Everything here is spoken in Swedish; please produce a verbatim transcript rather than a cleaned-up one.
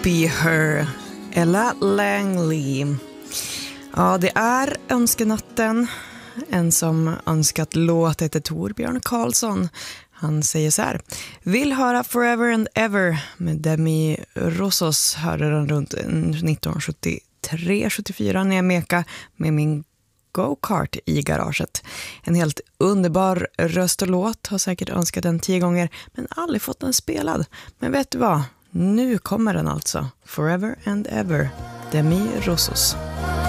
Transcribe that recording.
Be Her, Ella Langley. Ja, det är önskenatten. En som önskat låt heter Torbjörn Karlsson. Han säger så här: vill höra Forever and Ever med Demi Rossos. Hörde den runt nittonhundrasjuttiotre sjuttiofyra när jag meka med min go-kart i garaget. En helt underbar röst och låt. Har säkert önskat den tio gånger men aldrig fått den spelad. Men vet du vad? Nu kommer den alltså. Forever and Ever, Demi Rossos.